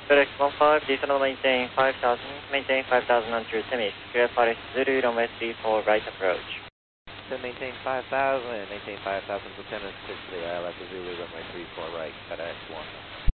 FedEx 15, descend maintain 5,000 on true Timmy's. Clear Paris Zulu, runway 34, right approach. So maintain 5,000, maintain 5,000 to Timmy's, 6 to the ILS Zulu, runway 34 right, FedEx 1.